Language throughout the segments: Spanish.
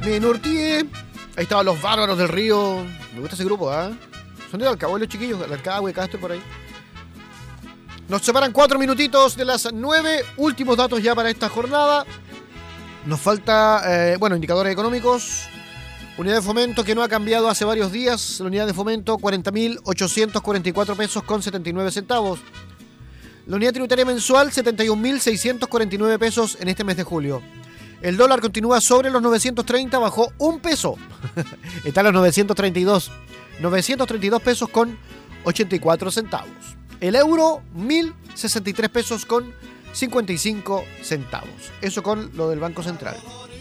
de Nortie. Ahí estaban los Bárbaros del Río. Me gusta ese grupo, ¿eh? Son de Alcahuete los chiquillos, Alcahuete, Castro, por ahí. Nos separan 4 minutitos de las 9. Últimos datos ya para esta jornada. Nos falta, indicadores económicos. Unidad de fomento que no ha cambiado hace varios días. La unidad de fomento, 40.844 pesos con 79 centavos. La unidad tributaria mensual, 71.649 pesos en este mes de julio. El dólar continúa sobre los 930, bajó un peso. Está a los 932. 932 pesos con 84 centavos. El euro, 1.063 pesos con 55 centavos. Eso con lo del Banco Central.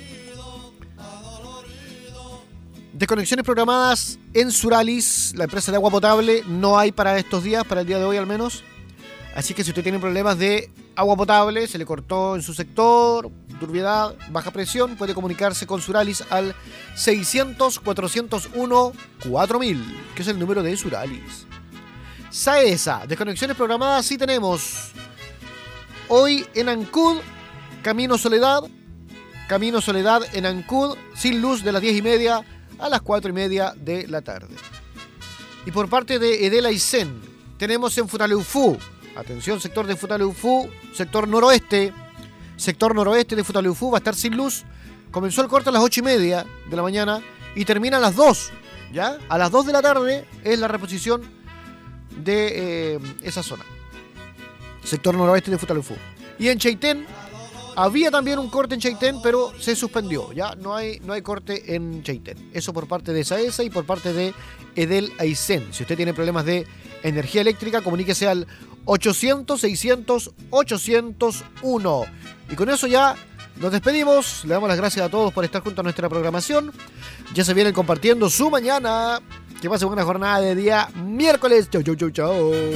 Desconexiones programadas en Suralis, la empresa de agua potable. No hay para estos días, para el día de hoy al menos. Así que si usted tiene problemas de agua potable, se le cortó en su sector, turbiedad, baja presión, puede comunicarse con Suralis al 600-401-4000, que es el número de Suralis. Saesa, desconexiones programadas sí tenemos. Hoy en Ancud, Camino Soledad en Ancud, sin luz de las 10:30 a las 4:30 de la tarde. Y por parte de Edel Aysén, tenemos en Futaleufú, atención sector de Futaleufú, sector noroeste de Futaleufú va a estar sin luz. Comenzó el corte a las 8:30 de la mañana y termina a las 2, ¿ya? A las 2 de la tarde es la reposición de esa zona. Sector noroeste de Futaleufú. Y en Chaitén, había también un corte en Chaitén, pero se suspendió. Ya no hay corte en Chaitén. Eso por parte de Saesa y por parte de Edel Aysén. Si usted tiene problemas de energía eléctrica, comuníquese al 800-600-801. Y con eso ya nos despedimos. Le damos las gracias a todos por estar junto a nuestra programación. Ya se vienen compartiendo su mañana. Que pase buena jornada de día miércoles. Chau, chau, chau, chau.